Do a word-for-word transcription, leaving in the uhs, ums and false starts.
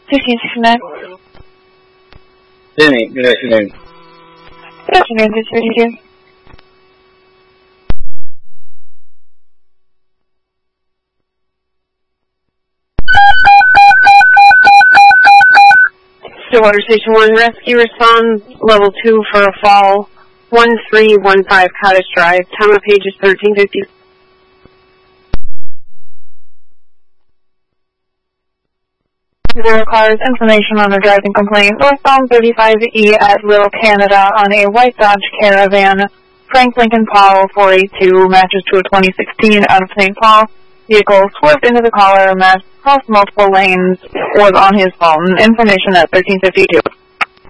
fifteen sixty-nine. Jimmy, good afternoon. Good afternoon, six thirty-two. Stillwater Station one, rescue response, level two for a fall, one three one five Cottage Drive, time of page is thirteen fifty. Zero cars, information on a driving complaint, northbound thirty-five E at Little Canada on a white Dodge Caravan, Frank Lincoln Paul four eight two, matches to a twenty sixteen out of Saint Paul. Vehicle swerved into the collar, matched across multiple lanes, was on his phone. Information at thirteen fifty-two.